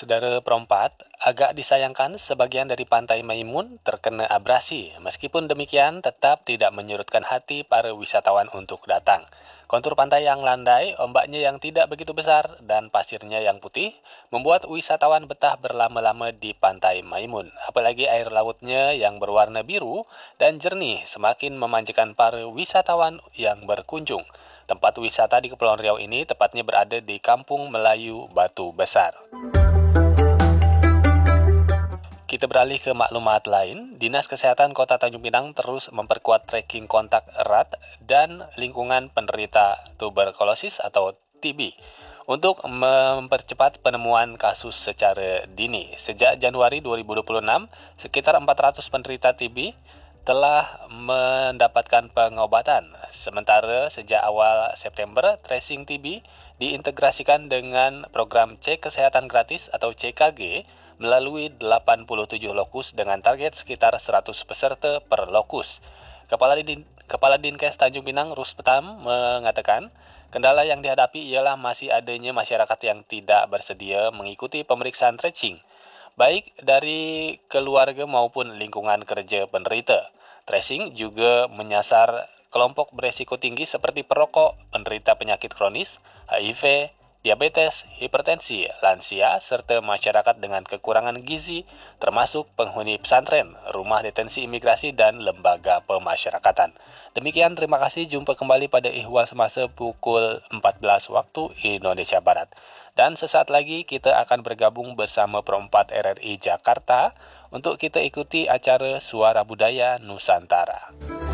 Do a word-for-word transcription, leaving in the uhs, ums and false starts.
Saudara perempat, agak disayangkan sebagian dari Pantai Maimun terkena abrasi. Meskipun demikian, tetap tidak menyurutkan hati para wisatawan untuk datang. Kontur pantai yang landai, ombaknya yang tidak begitu besar, dan pasirnya yang putih, membuat wisatawan betah berlama-lama di Pantai Maimun. Apalagi air lautnya yang berwarna biru dan jernih semakin memanjakan para wisatawan yang berkunjung. Tempat wisata di Kepulauan Riau ini tepatnya berada di Kampung Melayu Batu Besar. Kita beralih ke maklumat lain. Dinas Kesehatan Kota Tanjung Pinang terus memperkuat tracking kontak erat dan lingkungan penderita tuberkulosis atau T B untuk mempercepat penemuan kasus secara dini. Sejak Januari dua ribu dua puluh enam, sekitar empat ratus penderita T B telah mendapatkan pengobatan. Sementara sejak awal September, tracing T B diintegrasikan dengan program Cek Kesehatan Gratis atau C K G melalui delapan puluh tujuh lokus dengan target sekitar seratus peserta per lokus. Kepala Din Kepala Dinkes Tanjung Pinang Ruspetam mengatakan, kendala yang dihadapi ialah masih adanya masyarakat yang tidak bersedia mengikuti pemeriksaan tracing, baik dari keluarga maupun lingkungan kerja penderita. Tracing juga menyasar kelompok beresiko tinggi seperti perokok, penderita penyakit kronis, H I V, diabetes, hipertensi, lansia, serta masyarakat dengan kekurangan gizi, termasuk penghuni pesantren, rumah detensi imigrasi, dan lembaga pemasyarakatan. Demikian, terima kasih. Jumpa kembali pada Ihwal Semasa pukul empat belas waktu Indonesia Barat. Dan sesaat lagi kita akan bergabung bersama Perempat R R I Jakarta untuk kita ikuti acara Suara Budaya Nusantara.